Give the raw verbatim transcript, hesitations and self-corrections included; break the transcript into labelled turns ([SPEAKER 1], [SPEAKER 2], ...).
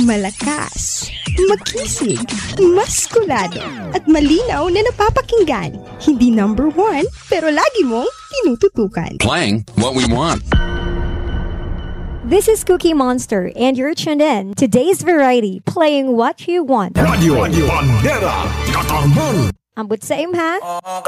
[SPEAKER 1] Malakas, makisig, maskulado, at malinaw na napapakinggan. Hindi number one, pero lagi mong tinututukan.
[SPEAKER 2] Playing what we want.
[SPEAKER 3] This is Cookie Monster, and you're tuned in to Today's Variety, playing what you want.
[SPEAKER 4] Radio Bandera Katarman.
[SPEAKER 3] Ambot sa imha.